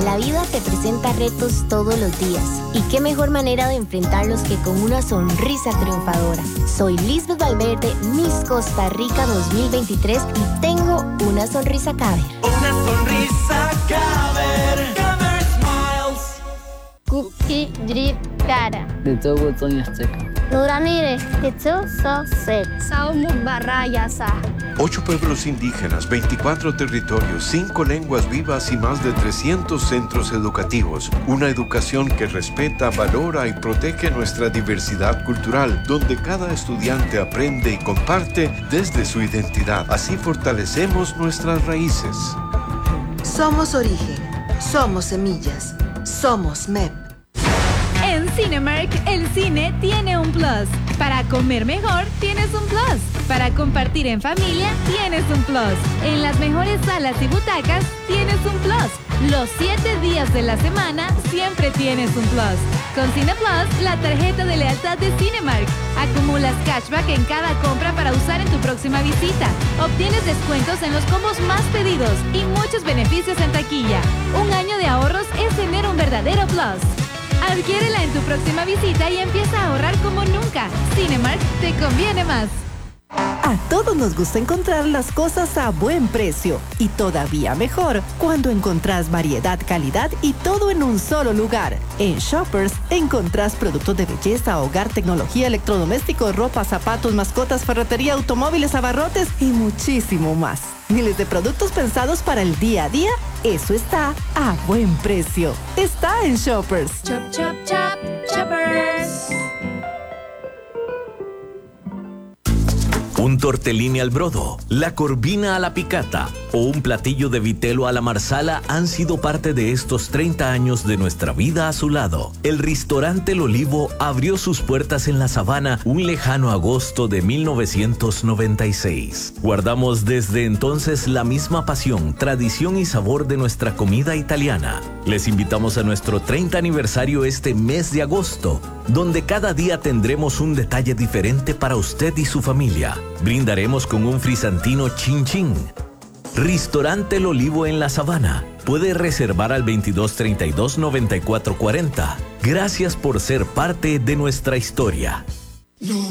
la vida te presenta retos todos los días. Y qué mejor manera de enfrentarlos que con una sonrisa triunfadora. Soy Lisbeth Valverde, Miss Costa Rica 2023 y tengo una sonrisa Caber. Una sonrisa Caber. Caber Smiles. Cookie Drip Cara. Dito button azteca. Nuramire, Kitsu So Sep. Saumu Barrayasa. 8 pueblos indígenas, 24 territorios, 5 lenguas vivas y más de 300 centros educativos. Una educación que respeta, valora y protege nuestra diversidad cultural, donde cada estudiante aprende y comparte desde su identidad. Así fortalecemos nuestras raíces. Somos origen, somos semillas, somos MEP. En Cinemark, el cine tiene un plus. Para comer mejor, tienes un plus. Para compartir en familia, tienes un plus. En las mejores salas y butacas, tienes un plus. Los 7 días de la semana, siempre tienes un plus. Con Cine Plus, la tarjeta de lealtad de Cinemark. Acumulas cashback en cada compra para usar en tu próxima visita. Obtienes descuentos en los combos más pedidos y muchos beneficios en taquilla. Un año de ahorros es tener un verdadero plus. Adquiérela en tu próxima visita y empieza a ahorrar como nunca. Cinemark te conviene más. A todos nos gusta encontrar las cosas a buen precio. Y todavía mejor cuando encontrás variedad, calidad y todo en un solo lugar. En Shoppers encontrás productos de belleza, hogar, tecnología, electrodomésticos, ropa, zapatos, mascotas, ferretería, automóviles, abarrotes y muchísimo más. Miles de productos pensados para el día a día. Eso está a buen precio. Está en Shoppers. Chop, chop, chop, Shoppers. Un tortellini al brodo, la corvina a la picata o un platillo de vitelo a la marsala han sido parte de estos 30 años de nuestra vida a su lado. El restaurante El Olivo abrió sus puertas en La Sabana un lejano agosto de 1996. Guardamos desde entonces la misma pasión, tradición y sabor de nuestra comida italiana. Les invitamos a nuestro 30 aniversario este mes de agosto, donde cada día tendremos un detalle diferente para usted y su familia. Brindaremos con un frisantino chin chin. Restaurante El Olivo en La Sabana. Puede reservar al 2232-9440. Gracias por ser parte de nuestra historia.